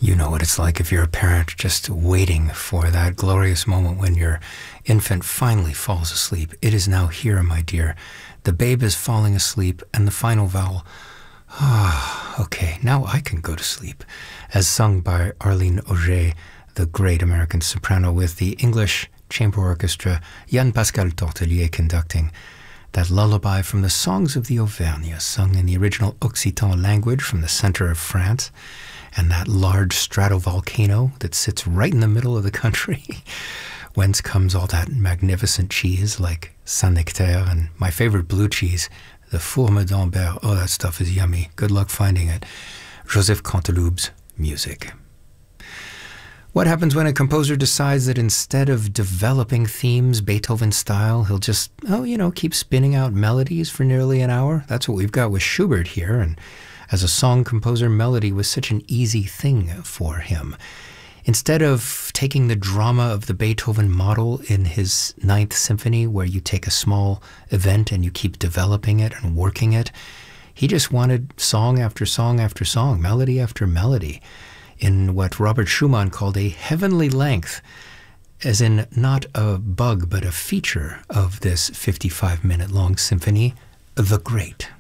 You know what it's like if you're a parent, just waiting for that glorious moment when your infant finally falls asleep. It is now here, my dear. The babe is falling asleep, and the final vowel, okay, now I can go to sleep, as sung by Arlene Auger, the great American soprano, with the English Chamber Orchestra, Yann-Pascal Tortelier conducting that lullaby from the Songs of the Auvergne, sung in the original Occitan language from the center of France, and that large stratovolcano that sits right in the middle of the country, whence comes all that magnificent cheese like Saint-Nectaire and my favorite blue cheese, the Fourme d'Ambert. Oh, that stuff is yummy. Good luck finding it. Joseph Canteloup's music. What happens when a composer decides that instead of developing themes Beethoven style, he'll just, keep spinning out melodies for nearly an hour? That's what we've got with Schubert here, and as a song composer, melody was such an easy thing for him. Instead of taking the drama of the Beethoven model in his Ninth Symphony, where you take a small event and you keep developing it and working it, he just wanted song after song after song, melody after melody, in what Robert Schumann called a heavenly length, as in not a bug but a feature of this 55-minute long symphony, The Great.